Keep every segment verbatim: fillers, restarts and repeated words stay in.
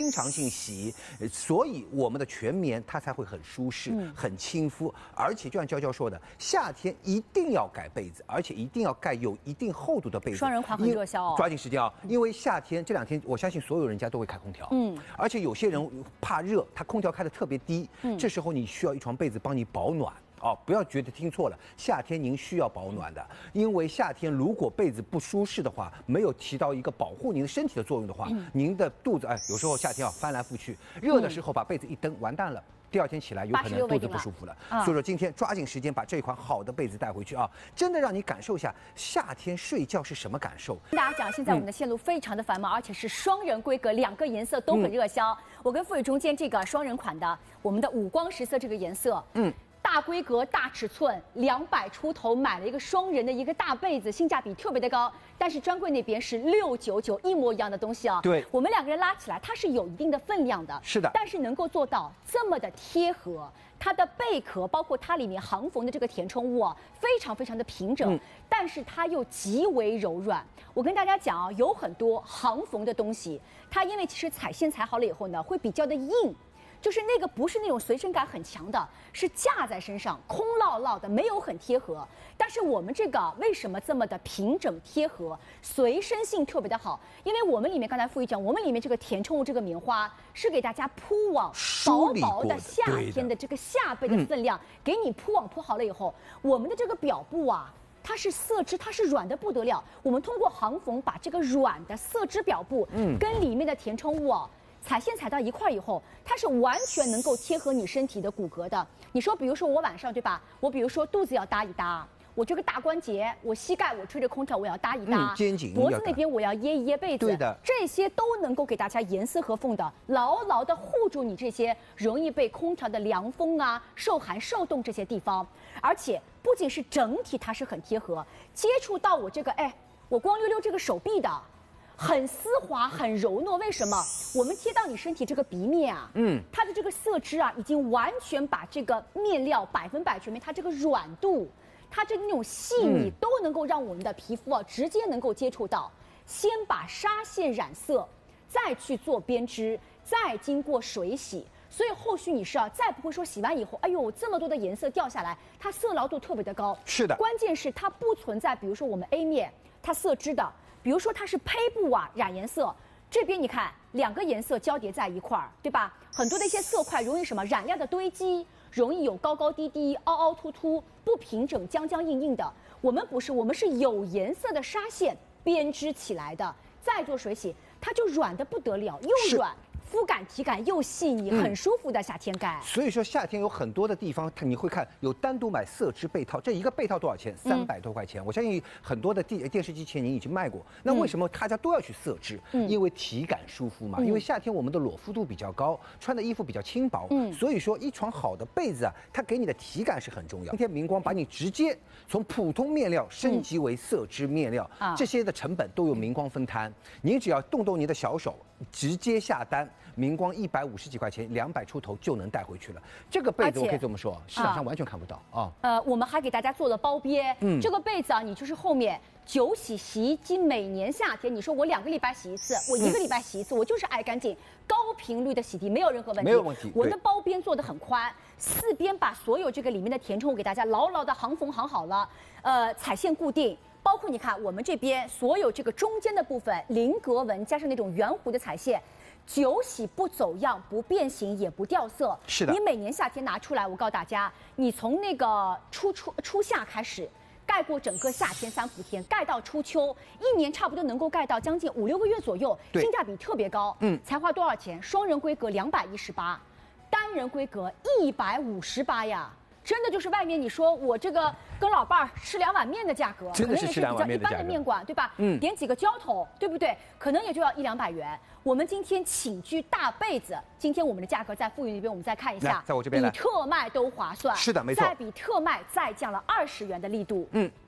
经常性洗，所以我们的全棉它才会很舒适、嗯、很亲肤。而且就像娇娇说的，夏天一定要盖被子，而且一定要盖有一定厚度的被子。 双人款很热销哦， 抓紧时间啊！因为夏天这两天，我相信所有人家都会开空调，嗯，而且有些人怕热，他空调开得特别低，嗯，这时候你需要一床被子帮你保暖。哦，不要觉得听错了，夏天您需要保暖的，因为夏天如果被子不舒适的话，没有起到一个保护您的身体的作用的话，嗯、您的肚子哎，有时候夏天啊翻来覆去，热的时候把被子一蹬，完蛋了。第二天起来有可能肚子不舒服了，了所以说今天抓紧时间把这款好的被子带回去啊，真的让你感受一下夏天睡觉是什么感受。 跟大家讲，现在我们的线路非常的繁忙，嗯、而且是双人规格，两个颜色都很热销。嗯、我跟付宇中间这个双人款的，我们的五光十色这个颜色，嗯。大规格、大尺寸，两百出头买了一个双人的一个大被子，性价比特别的高。但是专柜那边是六九九，一模一样的东西啊。对，我们两个人拉起来，它是有一定的分量的。 是的， 但是能够做到这么的贴合，它的贝壳包括它里面行缝的这个填充物啊，非常非常的平整，嗯、但是它又极为柔软。我跟大家讲啊，有很多行缝的东西，它因为其实彩线裁好了以后呢，会比较的硬。就是那个不是那种随身感很强的，是架在身上空落落的，没有很贴合。但是我们这个为什么这么的平整贴合，随身性特别的好？因为我们里面刚才傅一讲，我们里面这个填充物这个棉花是给大家铺网薄薄的夏天的这个夏被的分量，给你铺网铺好了以后，我们的这个表布啊。它是色织，它是软的不得了。我们通过行缝把这个软的色织表布，嗯，跟里面的填充物啊。彩线踩到一块以后，它是完全能够贴合你身体的骨骼的。你说，比如说我晚上对吧？我比如说肚子要搭一搭，我这个大关节，我膝盖我吹着空调我要搭一搭， 嗯、肩颈脖子那边我要掖一掖被子， 对的， 这些都能够给大家严丝合缝的，牢牢的护住你这些容易被空调的凉风啊、受寒受冻这些地方。而且不仅是整体它是很贴合，接触到我这个哎，我光溜溜这个手臂的。很丝滑，很柔糯。为什么？我们贴到你身体这个鼻面啊，嗯，它的这个色织啊，已经完全把这个面料百分百全面，它这个软度，它这那种细腻，嗯、都能够让我们的皮肤啊直接能够接触到。先把纱线染色，再去做编织，再经过水洗，所以后续你是啊，再不会说洗完以后，哎呦，这么多的颜色掉下来，它色牢度特别的高。 是的， 关键是它不存在，比如说我们 A 面它色织的。比如说它是胚布啊染颜色，这边你看两个颜色交叠在一块儿，对吧？很多的一些色块容易什么染料的堆积，容易有高高低低、凹凹凸凸、不平整、僵僵硬硬的。我们不是，我们是有颜色的纱线编织起来的，再做水洗，它就软的不得了，又软。肤感体感又细腻，很舒服的夏天盖。 所以说夏天有很多的地方，它你会看有单独买色织被套，这一个被套多少钱？三百多块钱。我相信很多的电电视机前您已经卖过。那为什么大家都要去色织？嗯，因为体感舒服嘛。嗯、因为夏天我们的裸肤度比较高，穿的衣服比较轻薄，嗯，所以说一床好的被子啊，它给你的体感是很重要。今天明光把你直接从普通面料升级为色织面料，嗯、这些的成本都由明光分摊。您只要动动您的小手，直接下单。明光一百五十几块钱，两百出头就能带回去了。这个被子我可以这么说，市场上完全看不到啊。 呃，我们还给大家做了包边，嗯，这个被子啊，你就是后面久洗洗衣机，每年夏天，你说我两个礼拜洗一次，我一个礼拜洗一次，嗯、我就是爱干净，高频率的洗涤没有任何问题， 没有问题。 我的包边做的很宽，四边把所有这个里面的填充物给大家牢牢的行缝行好了，呃，彩线固定。包括你看我们这边所有这个中间的部分菱格纹加上那种圆弧的彩线。久洗不走样，不变形，也不掉色。 是的， 你每年夏天拿出来，我告诉大家，你从那个初初初夏开始，盖过整个夏天三伏天，盖到初秋，一年差不多能够盖到将近五六个月左右，性价比特别高。嗯，才花多少钱？双人规格两百一十八，单人规格一百五十八呀。真的就是外面你说我这个跟老伴儿吃两碗面的价格， 真的是吃两碗面的价格， 可能也是比较一般的面馆，对吧？嗯，点几个浇头，对不对？可能也就要一两百元。我们今天寝具大被子，今天我们的价格在富裕那边，我们再看一下， 在我这边比特卖都划算。 是的，没错。 再比特卖再降了二十元的力度。嗯。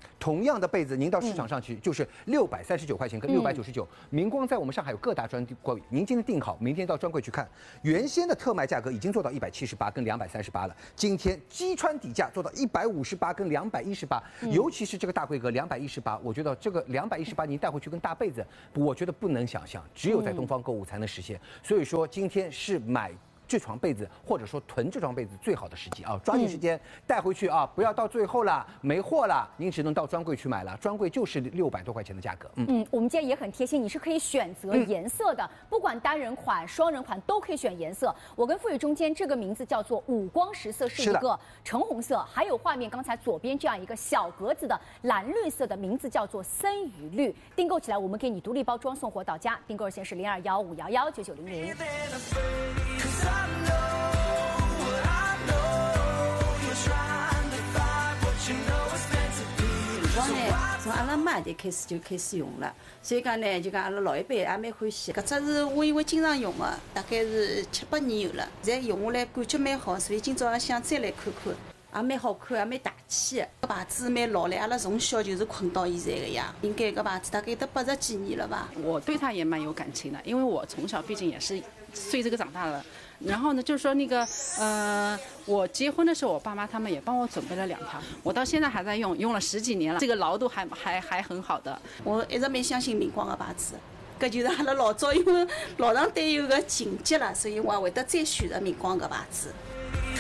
同样的被子，您到市场上去就是六百三十九块钱跟六百九十九。明光在我们上海有各大专柜，您今天订好，明天到专柜去看，原先的特卖价格已经做到一百七十八跟两百三十八了，今天击穿底价做到一百五十八跟两百一十八，尤其是这个大规格两百一十八，我觉得这个两百一十八您带回去跟大被子，我觉得不能想象，只有在东方购物才能实现。所以说今天是买这床被子或者说囤这床被子最好的时机啊，抓紧时间带回去啊，不要到最后了没货了，您只能到专柜去买了，专柜就是六百多块钱的价格。嗯嗯，我们今天也很贴心，你是可以选择颜色的，嗯、不管单人款、双人款都可以选颜色。我跟傅宇中间这个名字叫做五光十色，是一个橙红色，还有画面刚才左边这样一个小格子的蓝绿色的，名字叫做森雨绿。订购起来我们给你独立包装送货到家，订购热线是零二幺五幺幺九九零零。 光呢，从阿拉妈代开始就开始用了，所以讲呢，就讲阿拉老一辈也蛮欢喜。搿只是我因为经常用的，大概是七八年有了，现在用下来感觉蛮好，所以今朝也想再来看看，也蛮好看，也蛮大气的。搿牌子蛮老了，阿拉从小就是困到现在的呀，应该搿牌子大概得八十几年了吧。 我对它也蛮有感情的，因为我从小毕竟也是随这个长大了。然后呢，就是说那个，呃，我结婚的时候，我爸妈他们也帮我准备了两条，我到现在还在用，用了十几年了，这个牢度还还还很好的。 我一直蛮相信明光的牌子，搿就是阿拉老早因为老上对有个情节了，所以我也会得再选择明光搿牌子。